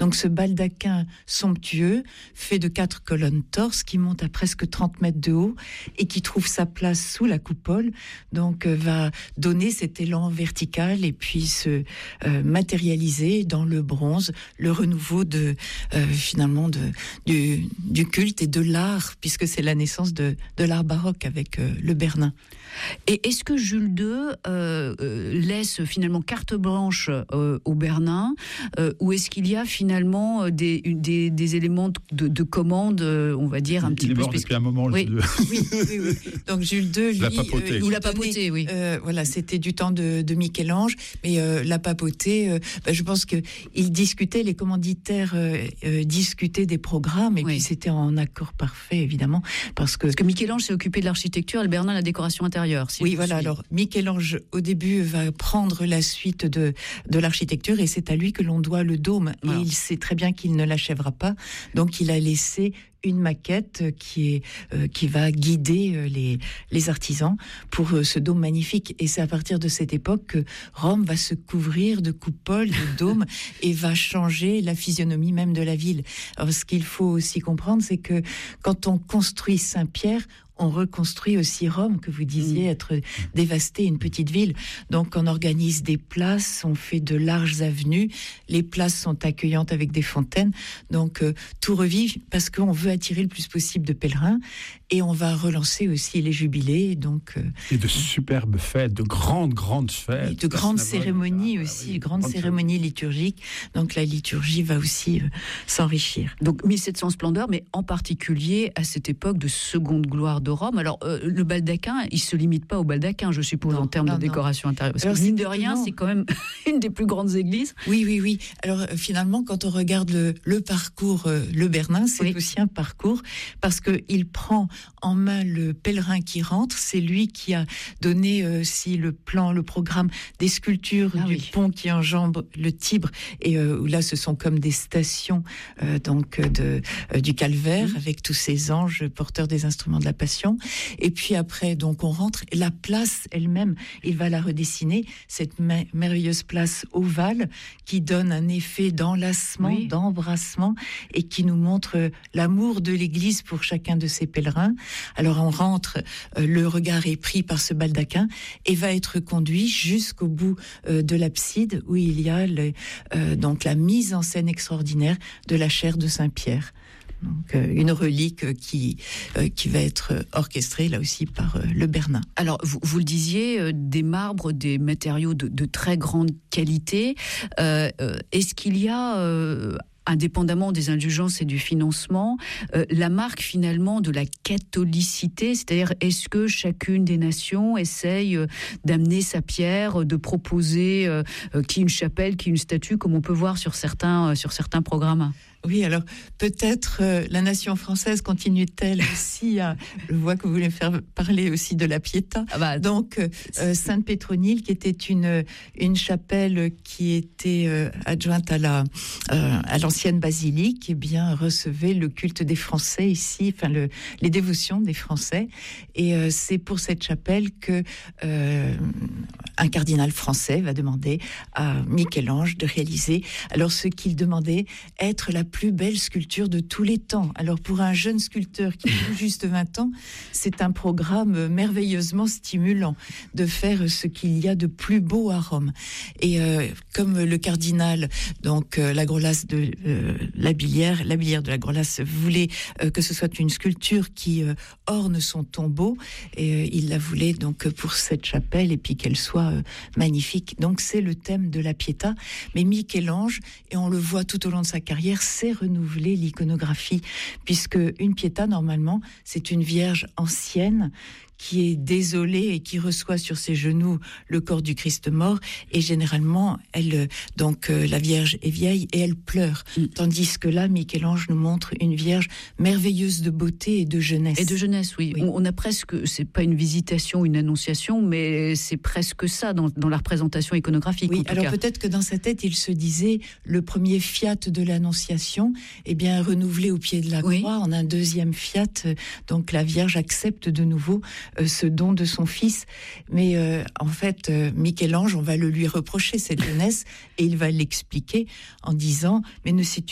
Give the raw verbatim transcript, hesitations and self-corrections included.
Donc ce baldaquin somptueux, fait de quatre colonnes torses, qui monte à presque trente mètres de haut et qui trouve sa place sous la coupole, donc euh, va donner cet élan vertical et puis se euh, matérialiser dans le bronze, le renouveau de euh, finalement de, du, du culte et de l'art, puisque c'est la naissance de, de l'art baroque avec euh, le Bernin. Et est-ce que Jules deux euh, euh, laisse finalement carte blanche euh, au Bernin, euh, ou est-ce qu'il y a finalement des, des, des éléments de, de commande, euh, on va dire, un il petit est peu mort spécifiques. depuis un moment, oui. Jules deux. Oui, oui, oui. Donc Jules deux, lui, la papauté. Euh, Ou il la donnait, papauté, oui. Euh, voilà, c'était du temps de, de Michel-Ange, mais euh, la papauté, euh, bah, je pense que il discutait, les commanditaires euh, euh, discutaient des programmes, et oui. puis c'était en accord parfait, évidemment, parce que parce que Michel-Ange s'est occupé de l'architecture, et le Bernin la décoration intérieure. Si oui, voilà. Alors Michel-Ange, au début, va prendre la suite de de l'architecture, et c'est à lui que l'on doit le dôme. Voilà. Et il sait très bien qu'il ne l'achèvera pas, donc il a laissé une maquette qui est euh, qui va guider euh, les les artisans pour euh, ce dôme magnifique. Et c'est à partir de cette époque que Rome va se couvrir de coupoles, de dômes, et va changer la physionomie même de la ville. Alors, ce qu'il faut aussi comprendre, c'est que quand on construit Saint-Pierre, on reconstruit aussi Rome, que vous disiez être dévastée, une petite ville. Donc on organise des places, on fait de larges avenues, les places sont accueillantes avec des fontaines, donc euh, tout revit parce qu'on veut attirer le plus possible de pèlerins, et on va relancer aussi les jubilés. Donc, euh, et de superbes fêtes, de grandes, grandes fêtes. De grandes cérémonies ah, aussi, oui, grandes cérémonies fêtes. liturgiques. Donc la liturgie va aussi euh, s'enrichir. Donc mille sept cents splendeurs, mais en particulier à cette époque de seconde gloire de Rome. Alors euh, le baldaquin, il se limite pas au baldaquin, je suppose, non, en termes non, de décoration non. intérieure. Parce Alors, que mine de rien, non. c'est quand même une des plus grandes églises. Oui, oui, oui. Alors euh, finalement, quand on regarde le, le parcours, euh, le Bernin, c'est oui. aussi un parcours, parce que il prend en main le pèlerin qui rentre. C'est lui qui a donné euh, si le plan, le programme des sculptures ah, du oui. pont qui enjambe le Tibre, et euh, où là, ce sont comme des stations euh, donc de euh, du Calvaire mmh. avec tous ces anges porteurs des instruments de la Passion. Et puis après, donc on rentre. La place elle-même, il va la redessiner, cette me- merveilleuse place ovale qui donne un effet d'enlacement, oui. d'embrassement, et qui nous montre l'amour de l'Église pour chacun de ses pèlerins. Alors on rentre, euh, le regard est pris par ce baldaquin et va être conduit jusqu'au bout euh, de l'abside, où il y a le, euh, donc la mise en scène extraordinaire de la chaire de Saint-Pierre. Donc, euh, une relique qui euh, qui va être orchestrée là aussi par euh, le Bernin. Alors vous, vous le disiez, euh, des marbres, des matériaux de, de très grande qualité. Euh, euh, est-ce qu'il y a euh, indépendamment des indulgences et du financement, euh, la marque finalement de la catholicité, c'est-à-dire est-ce que chacune des nations essaye euh, d'amener sa pierre, de proposer euh, euh, qui une chapelle, qui une statue, comme on peut voir sur certains euh, sur certains programmes? Oui, alors peut-être euh, la nation française continue-t-elle aussi à... Je vois que vous voulez faire parler aussi de la Pietà. Ah bah, Donc, euh, Sainte-Pétronille, qui était une, une chapelle qui était euh, adjointe à, la, euh, à l'ancienne basilique, eh bien, recevait le culte des Français ici, enfin le, les dévotions des Français. Et euh, c'est pour cette chapelle que euh, un cardinal français va demander à Michel-Ange de réaliser, alors ce qu'il demandait, être la plus belle sculpture de tous les temps. Alors pour un jeune sculpteur qui a juste vingt ans, c'est un programme merveilleusement stimulant de faire ce qu'il y a de plus beau à Rome. Et euh, comme le cardinal, donc euh, la Grolasse de euh, la Billière, la Billière de la Grolasse voulait euh, que ce soit une sculpture qui euh, orne son tombeau, et euh, il la voulait donc pour cette chapelle, et puis qu'elle soit euh, magnifique. Donc c'est le thème de la Pietà. Mais Michel-Ange, et on le voit tout au long de sa carrière, c'est renouveler l'iconographie, puisque une Pietà, normalement, c'est une vierge ancienne qui est désolée et qui reçoit sur ses genoux le corps du Christ mort, et généralement, elle, donc, euh, la Vierge est vieille et elle pleure. Mm. Tandis que là, Michel-Ange nous montre une Vierge merveilleuse de beauté et de jeunesse. Et de jeunesse, oui. oui. On, on a presque, c'est pas une visitation, une annonciation, mais c'est presque ça dans, dans la représentation iconographique. Oui, en tout alors cas. Peut-être que dans sa tête, il se disait, le premier fiat de l'annonciation, eh bien, renouvelé au pied de la oui. croix, en un deuxième fiat, donc la Vierge accepte de nouveau Euh, ce don de son fils. Mais euh, en fait, euh, Michel-Ange, on va le lui reprocher, cette jeunesse, et il va l'expliquer en disant, mais ne sais-tu